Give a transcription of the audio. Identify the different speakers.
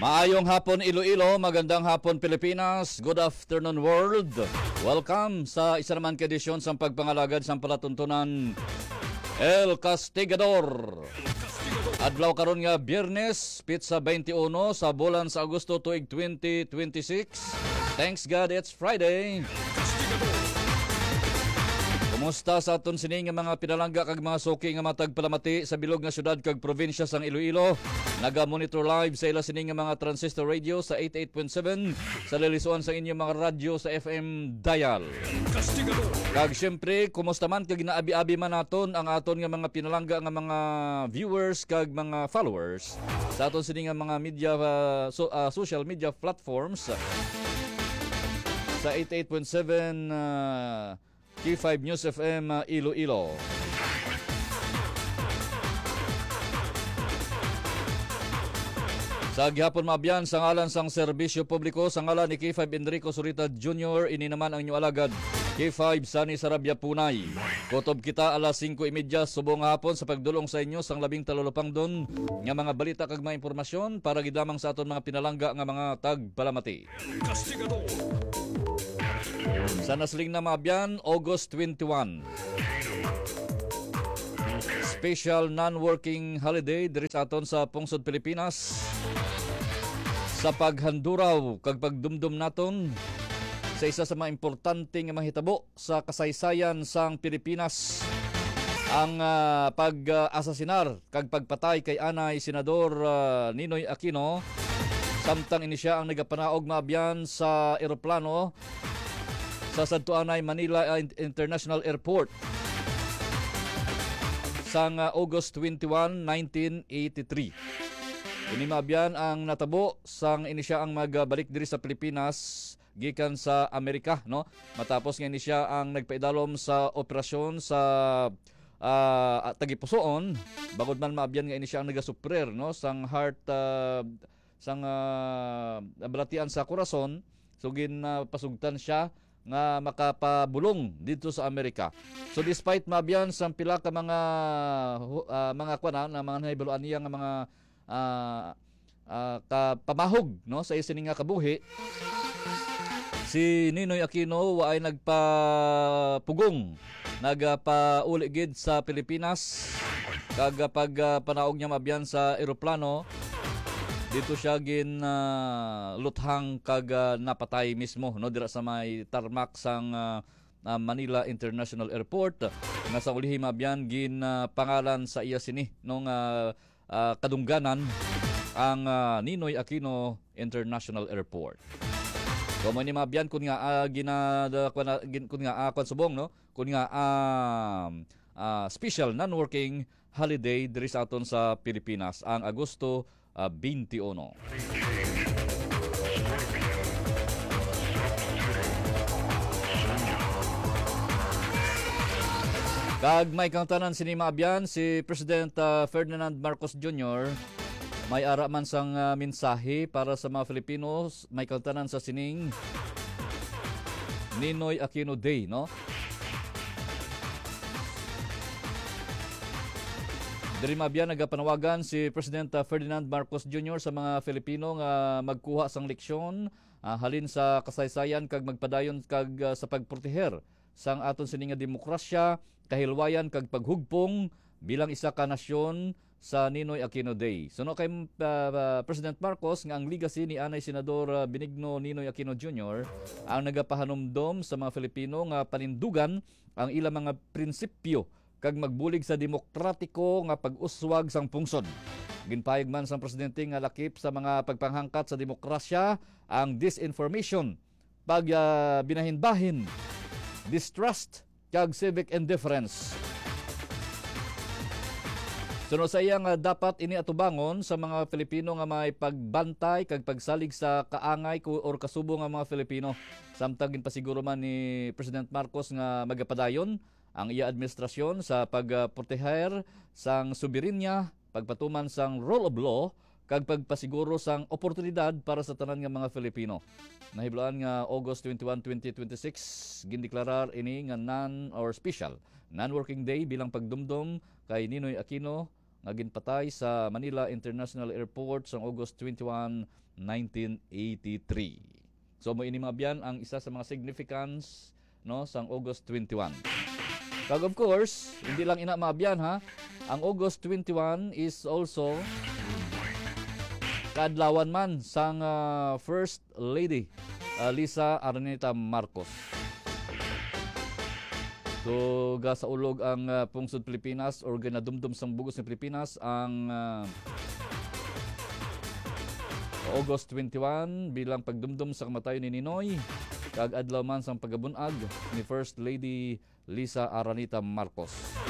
Speaker 1: Maayong hapon Iloilo, magandang hapon Pilipinas, good afternoon world. Welcome sa isa naman kaedisyon sa pagpangalagad sa palatuntunan El Castigador. Adlaw karon nga Biyernes, Pizza 21 sa bulan sa Agosto tuig 2026. Thanks God it's Friday. Kumusta sa aton sini nga mga pinalangga kag mga suki nga matag palamati sa bilog nga syudad kag probinsya sang Iloilo? Naga-monitor live sa ila sini nga mga transistor radio sa 88.7 sa lilisuan sa inyong mga radyo sa FM dial. Kag syempre, kumusta man kag naabi-abi man naton ang aton nga mga pinalangga nga mga viewers kag mga followers sa aton sini nga mga media social media platforms sa 88.7 K5 News FM Iloilo. Sa gihapon maabyan sa ngalan sang serbisyo publiko sa ngalan ni K5 Enrico Surita Jr. ini naman ang inyong alagad K5 Sani Sarabia Punay. Kutob kita alas 5:30 subong hapon sa pagdulong sa inyo sang labing talulupang don nga mga balita kag mga impormasyon para gidamang sa aton mga pinalangga nga mga tagpalamati. Sa nasling na maabyan, August 21. Special non-working holiday diri sa aton sa pungsod Pilipinas. Sa paghanduraw kag pagdumdum naton sa isa sa mga importante nga mahitabo sa kasaysayan sang Pilipinas, ang pag-asasinar kag pagpatay kay anay Senador Ninoy Aquino, samtang ini siya ang nagapanaog maabyan sa eroplano sa Santo Anay Manila International Airport sang August 21, 1983. Ini maabyan ang natabo sang ini siya ang magbalik diri sa Pilipinas gikan sa Amerika, no? Matapos nga ini siya ang nagpaidalom sa operasyon sa Tagipusoon, bagod man maabyan nga ini siya ang nagasuprer, no, sang heart sang balatian sa korason, so pasugtan siya nga makapabulong dito sa Amerika. So despite mabiyan sa pila ka mga kuana na mga nahibaluan niya nga mga pamahog, no, sa isining nga kabuhi, si Ninoy Aquino waay nagpapugong, nagpauli gid sa Pilipinas kag pag panaog niya mabiyan sa eroplano. Dito siya luthang kag napatay mismo, no, dira sa may tarmac sang Manila International Airport. Nga sa ulihi mabyan pangalan sa iya sini nung kadungganan ang Ninoy Aquino International Airport. So man ni mabyan kun nga subong, no, kun nga special non-working holiday diri sa aton sa Pilipinas ang Agosto 21. Kag may kantanan sini maabyan si President Ferdinand Marcos Jr. may ara man sang mensahe para sa mga Filipinos, may kantanan sa sining Ninoy Aquino Day, no? Diri maabyan nagapanawagan si President Ferdinand Marcos Jr. sa mga Filipino nga magkuha sang leksyon halin sa kasaysayan kag magpadayon kag sa pagproteher sang aton sini nga demokrasya, kahilwayan kag paghugpong bilang isa ka nasyon sa Ninoy Aquino Day. Suno kay President Marcos nga ang legacy ni anay Senador Benigno Ninoy Aquino Jr. ang nagapahanumdom sa mga Filipino nga panindugan ang ilang mga prinsipyo kag magbulig sa demokratiko nga pag-uswag sang pungsod. Ginpayag man sang presidente nga lakip sa mga pagpanghangkat sa demokrasya ang disinformation, binahinbahin, distrust kag civic indifference. Suno sa iya nga dapat ini atubangon sa mga Filipino nga may pagbantay kag pagsalig sa kaangay or kasubo nga mga Filipino. Samtang ginpasiguro man ni President Marcos nga magapadayon ang iya administrasyon sa pagproteher sang soberenya, pagpatuman sang rule of law, kag pagpasiguro sang oportunidad para sa tanan nga mga Filipino. Nahiblaan nga August 21, 2026, gindeklarar ini nga special non-working day bilang pagdumdum kay Ninoy Aquino nga ginpatay sa Manila International Airport sa August 21, 1983. So mo ini mga biyan ang isa sa mga significance no sang August 21. Kag of course, hindi lang ina mga biyan ha. Ang August 21 is also kaadlawan man sang First Lady Lisa Araneta Marcos. So sa ulog ang pungsod Pilipinas or ginadumdum sang bugos ng Pilipinas ang August 21 bilang pagdumdum sa kamatayon ni Ninoy kag adlaw man sang pagabunag ni First Lady Lisa Araneta Marcos.